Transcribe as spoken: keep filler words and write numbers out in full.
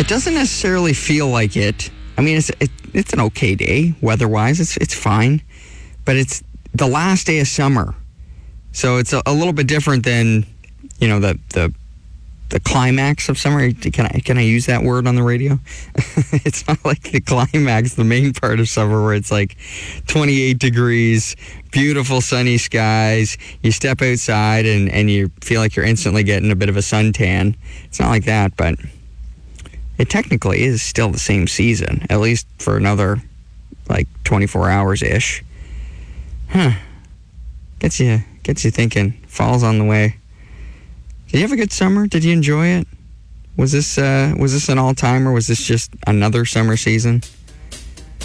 It doesn't necessarily feel like it. I mean, it's it, it's an okay day weather-wise. It's it's fine, but it's the last day of summer, so it's a, a little bit different than, you know, the the the climax of summer. Can I can I use that word on the radio? It's not like the climax, the main part of summer, where it's like twenty-eight degrees, beautiful sunny skies. You step outside and, and you feel like you're instantly getting a bit of a suntan. It's not like that, but it technically is still the same season, at least for another like twenty-four hours-ish. Huh. Gets you, gets you thinking. Fall's on the way. Did you have a good summer? Did you enjoy it? Was this uh, was this an all-timer? Was this just another summer season?